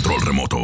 control remoto.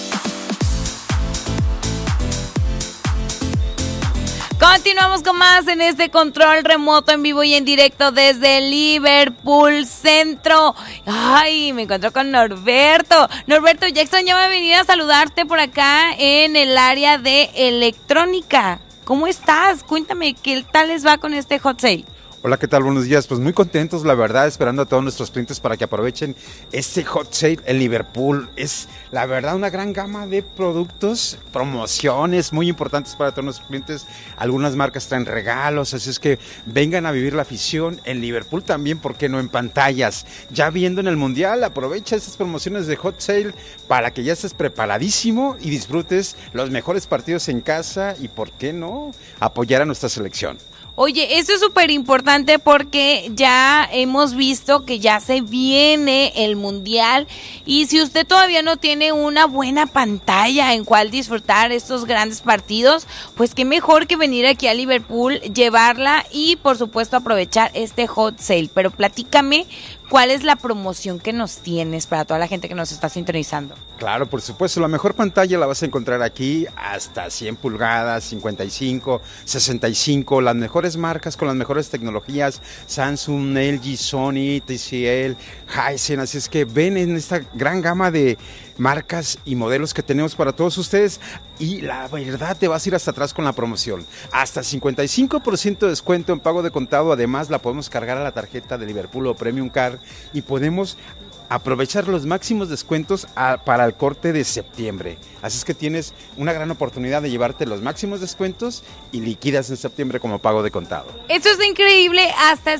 Continuamos con más en este control remoto en vivo y en directo desde Liverpool Centro. Ay, me encuentro con Norberto. Norberto, ya extrañaba venir a saludarte por acá en el área de electrónica. ¿Cómo estás? Cuéntame, ¿qué tal les va con este hot sale? Hola, ¿qué tal? Buenos días. Pues muy contentos, la verdad, esperando a todos nuestros clientes para que aprovechen este hot sale en Liverpool. Es, la verdad, una gran gama de productos, promociones muy importantes para todos nuestros clientes. Algunas marcas traen regalos, así es que vengan a vivir la afición en Liverpool también, ¿por qué no? En pantallas. Ya viendo en el Mundial, aprovecha estas promociones de hot sale para que ya estés preparadísimo y disfrutes los mejores partidos en casa y, ¿por qué no?, apoyar a nuestra selección. Oye, esto es súper importante porque ya hemos visto que ya se viene el Mundial y si usted todavía no tiene una buena pantalla en cual disfrutar estos grandes partidos, pues qué mejor que venir aquí a Liverpool, llevarla y por supuesto aprovechar este hot sale. Pero platícame, ¿cuál es la promoción que nos tienes para toda la gente que nos está sintonizando? Claro, por supuesto, la mejor pantalla la vas a encontrar aquí hasta 100 pulgadas, 55, 65, las mejores marcas con las mejores tecnologías, Samsung, LG, Sony, TCL, Hisense, así es que ven en esta gran gama de marcas y modelos que tenemos para todos ustedes y la verdad te vas a ir hasta atrás con la promoción. Hasta 55% de descuento en pago de contado, además la podemos cargar a la tarjeta de Liverpool o Premium Card y podemos aprovechar los máximos descuentos para el corte de septiembre. Así es que tienes una gran oportunidad de llevarte los máximos descuentos y liquidas en septiembre como pago de contado. Esto es increíble, hasta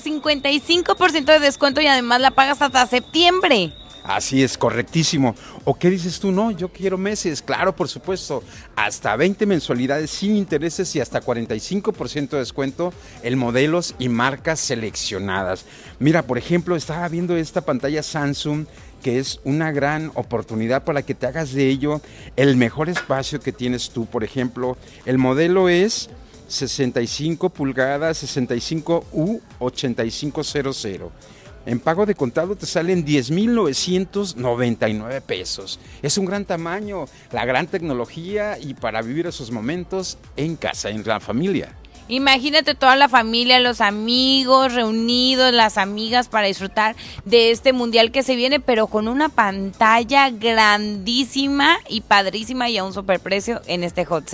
55% de descuento y además la pagas hasta septiembre. Así es, correctísimo. ¿O qué dices tú? No, yo quiero meses. Claro, por supuesto. Hasta 20 mensualidades sin intereses y hasta 45% de descuento en modelos y marcas seleccionadas. Mira, por ejemplo, estaba viendo esta pantalla Samsung, que es una gran oportunidad para que te hagas de ello el mejor espacio que tienes tú. Por ejemplo, el modelo es 65 pulgadas, 65U 8500. En pago de contado te salen 10,999 pesos. Es un gran tamaño, la gran tecnología y para vivir esos momentos en casa, en la familia. Imagínate toda la familia, los amigos reunidos, las amigas para disfrutar de este mundial que se viene, pero con una pantalla grandísima y padrísima y a un superprecio en este hot sale.